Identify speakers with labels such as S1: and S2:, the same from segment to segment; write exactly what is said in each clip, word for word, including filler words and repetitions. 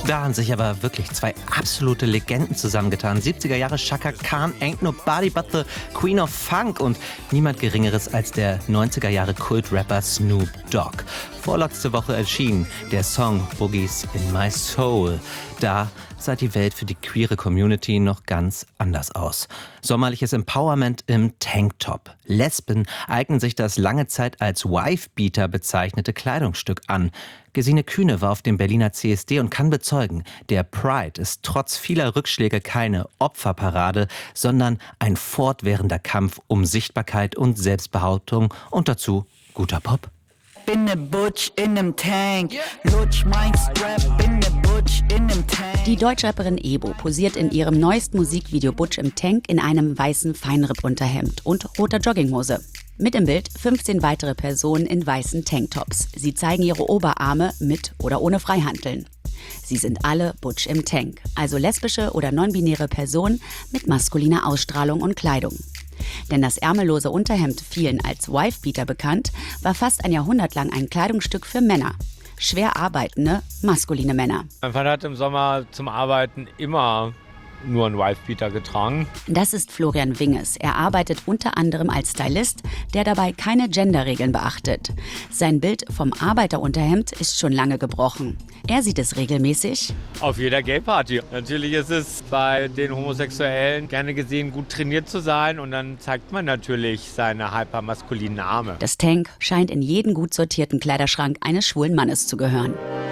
S1: Da haben sich aber wirklich zwei absolute Legenden zusammengetan. siebziger Jahre Chaka Khan, Ain't Nobody But The Queen of Funk und niemand Geringeres als der neunziger Jahre Kultrapper Snoop Dogg. Vorletzte Woche erschien der Song Boogies in My Soul. Da sah die Welt für die queere Community noch ganz anders aus. Sommerliches Empowerment im Tanktop. Lesben eignen sich das lange Zeit als Wife-Beater bezeichnete Kleidungsstück an. Gesine Kühne war auf dem Berliner C S D und kann bezeugen, der Pride ist trotz vieler Rückschläge keine Opferparade, sondern ein fortwährender Kampf um Sichtbarkeit und Selbstbehauptung und dazu guter Pop.
S2: Bin ne Butch in nem Tank, lutsch mein Strap, bin ne Butch in nem Tank.
S3: Die Deutschrapperin Ebo posiert in ihrem neuesten Musikvideo Butch im Tank in einem weißen Feinripp-Unterhemd und roter Jogginghose. Mit im Bild fünfzehn weitere Personen in weißen Tanktops. Sie zeigen ihre Oberarme mit oder ohne Freihanteln. Sie sind alle Butch im Tank, also lesbische oder non-binäre Personen mit maskuliner Ausstrahlung und Kleidung. Denn das ärmellose Unterhemd, vielen als Wife-Beater bekannt, war fast ein Jahrhundert lang ein Kleidungsstück für Männer. Schwer arbeitende, maskuline Männer.
S4: Mein Vater hat im Sommer zum Arbeiten immer nur einen Wife-Beater getragen.
S3: Das ist Florian Winges. Er arbeitet unter anderem als Stylist, der dabei keine Genderregeln beachtet. Sein Bild vom Arbeiterunterhemd ist schon lange gebrochen. Er sieht es regelmäßig
S4: Auf jeder Gay-Party. Natürlich ist es bei den Homosexuellen gerne gesehen, gut trainiert zu sein und dann zeigt man natürlich seine hypermaskulinen Arme.
S3: Das Tank scheint in jeden gut sortierten Kleiderschrank eines schwulen Mannes zu gehören.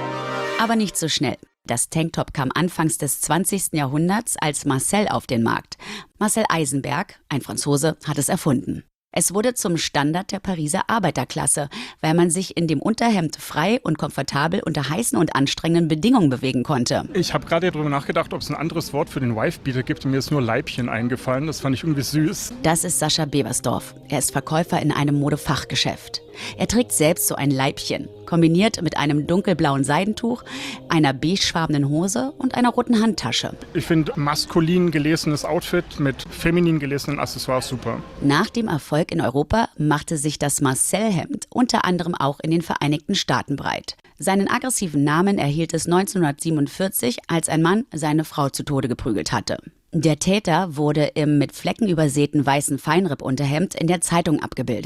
S3: Aber nicht so schnell. Das Tanktop kam anfangs des zwanzigsten Jahrhunderts als Marcel auf den Markt. Marcel Eisenberg, ein Franzose, hat es erfunden. Es wurde zum Standard der Pariser Arbeiterklasse, weil man sich in dem Unterhemd frei und komfortabel unter heißen und anstrengenden Bedingungen bewegen konnte.
S5: Ich habe gerade darüber nachgedacht, ob es ein anderes Wort für den Wife-Beater gibt. Mir ist nur Leibchen eingefallen. Das fand ich irgendwie süß.
S3: Das ist Sascha Bebersdorf. Er ist Verkäufer in einem Modefachgeschäft. Er trägt selbst so ein Leibchen, kombiniert mit einem dunkelblauen Seidentuch, einer beigefarbenen Hose und einer roten Handtasche.
S5: Ich finde maskulin gelesenes Outfit mit feminin gelesenen Accessoires super.
S3: Nach dem Erfolg in Europa machte sich das Marcel-Hemd unter anderem auch in den Vereinigten Staaten breit. Seinen aggressiven Namen erhielt es neunzehnhundertsiebenundvierzig, als ein Mann seine Frau zu Tode geprügelt hatte. Der Täter wurde im mit Flecken übersäten weißen Feinripp-Unterhemd in der Zeitung abgebildet.